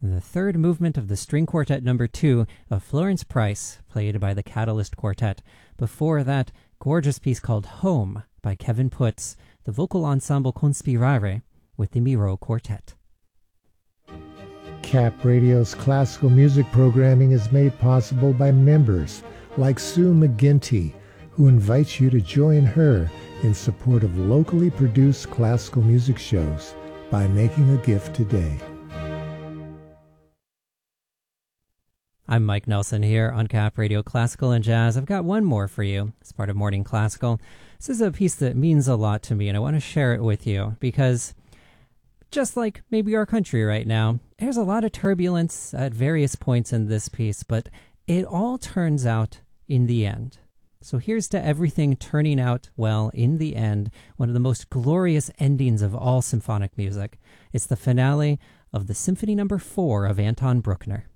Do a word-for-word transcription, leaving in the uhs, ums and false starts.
the third movement of the String Quartet number two of Florence Price, played by the Catalyst Quartet. Before that, gorgeous piece called Home by Kevin Putz, the vocal ensemble Conspirare with the Miro Quartet. Cap Radio's classical music programming is made possible by members like Sue McGinty, who invites you to join her in support of locally produced classical music shows by making a gift today. I'm Mike Nelson here on Cap Radio Classical and Jazz. I've got one more for you as part of Morning Classical. This is a piece that means a lot to me, and I want to share it with you because just like maybe our country right now, there's a lot of turbulence at various points in this piece, but it all turns out in the end. So here's to everything turning out well in the end, one of the most glorious endings of all symphonic music. It's the finale of the Symphony Number four of Anton Bruckner.